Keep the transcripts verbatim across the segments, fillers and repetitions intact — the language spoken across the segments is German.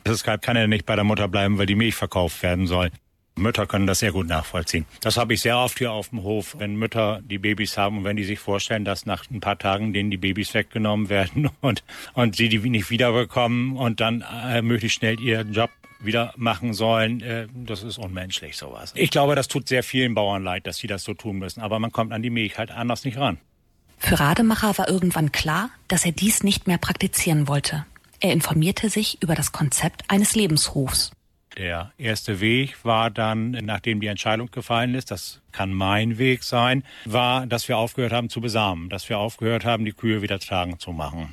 Das Kalb kann ja nicht bei der Mutter bleiben, weil die Milch verkauft werden soll. Mütter können das sehr gut nachvollziehen. Das habe ich sehr oft hier auf dem Hof, wenn Mütter die Babys haben und wenn die sich vorstellen, dass nach ein paar Tagen denen die Babys weggenommen werden und, und sie die nicht wiederbekommen und dann äh, möglichst schnell ihren Job wieder machen sollen. Äh, das ist unmenschlich, sowas. Ich glaube, das tut sehr vielen Bauern leid, dass sie das so tun müssen. Aber man kommt an die Milch halt anders nicht ran. Für Rademacher war irgendwann klar, dass er dies nicht mehr praktizieren wollte. Er informierte sich über das Konzept eines Lebenshofs. Der erste Weg war dann, nachdem die Entscheidung gefallen ist, das kann mein Weg sein, war, dass wir aufgehört haben zu besamen, dass wir aufgehört haben, die Kühe wieder tragen zu machen.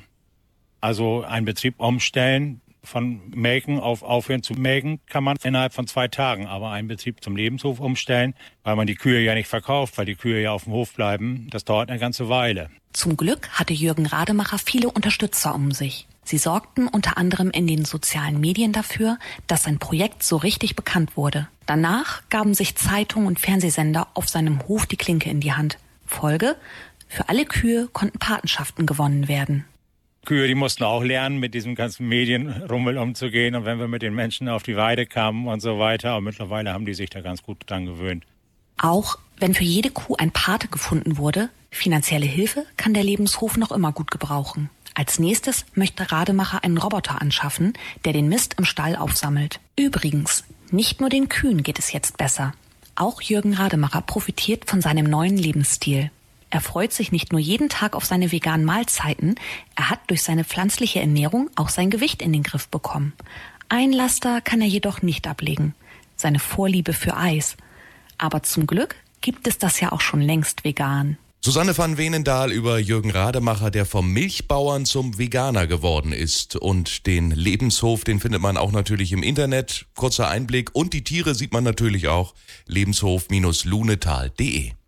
Also einen Betrieb umstellen, von Melken auf aufhören zu melken, kann man innerhalb von zwei Tagen. Aber einen Betrieb zum Lebenshof umstellen, weil man die Kühe ja nicht verkauft, weil die Kühe ja auf dem Hof bleiben, das dauert eine ganze Weile. Zum Glück hatte Jürgen Rademacher viele Unterstützer um sich. Sie sorgten unter anderem in den sozialen Medien dafür, dass sein Projekt so richtig bekannt wurde. Danach gaben sich Zeitungen und Fernsehsender auf seinem Hof die Klinke in die Hand. Folge: Für alle Kühe konnten Patenschaften gewonnen werden. Kühe, die mussten auch lernen, mit diesem ganzen Medienrummel umzugehen. Und wenn wir mit den Menschen auf die Weide kamen und so weiter, aber mittlerweile haben die sich da ganz gut dran gewöhnt. Auch wenn für jede Kuh ein Pate gefunden wurde, finanzielle Hilfe kann der Lebenshof noch immer gut gebrauchen. Als nächstes möchte Rademacher einen Roboter anschaffen, der den Mist im Stall aufsammelt. Übrigens, nicht nur den Kühen geht es jetzt besser. Auch Jürgen Rademacher profitiert von seinem neuen Lebensstil. Er freut sich nicht nur jeden Tag auf seine veganen Mahlzeiten, er hat durch seine pflanzliche Ernährung auch sein Gewicht in den Griff bekommen. Ein Laster kann er jedoch nicht ablegen, seine Vorliebe für Eis. Aber zum Glück gibt es das ja auch schon längst vegan. Susanne van Veenendaal über Jürgen Rademacher, der vom Milchbauern zum Veganer geworden ist. Und den Lebenshof, den findet man auch natürlich im Internet. Kurzer Einblick. Und die Tiere sieht man natürlich auch. lebenshof Bindestrich lunetal punkt de